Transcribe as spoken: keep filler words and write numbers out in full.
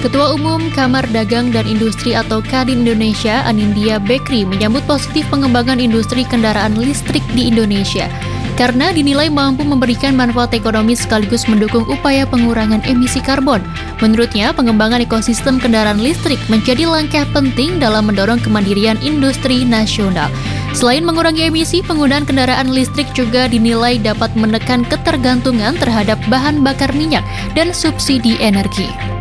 Ketua Umum Kamar Dagang dan Industri atau Kadin Indonesia, Anindya Bekri, menyambut positif pengembangan industri kendaraan listrik di Indonesia karena dinilai mampu memberikan manfaat ekonomi sekaligus mendukung upaya pengurangan emisi karbon. Menurutnya, pengembangan ekosistem kendaraan listrik menjadi langkah penting dalam mendorong kemandirian industri nasional. Selain mengurangi emisi, penggunaan kendaraan listrik juga dinilai dapat menekan ketergantungan terhadap bahan bakar minyak dan subsidi energi.